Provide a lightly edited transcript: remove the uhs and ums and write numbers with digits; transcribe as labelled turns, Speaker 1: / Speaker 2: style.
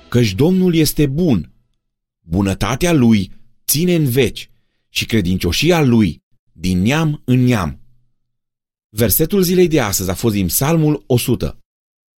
Speaker 1: căci Domnul este bun. Bunătatea Lui ține în veci și credincioșia Lui din neam în neam. Versetul zilei de astăzi a fost din Psalmul 100.